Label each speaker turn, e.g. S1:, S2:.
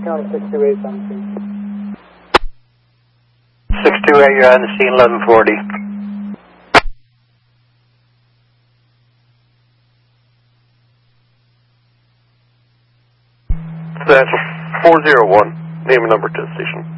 S1: County 628 on the scene.
S2: 628, you're on the scene, 1140. That's 401, name and number to the station.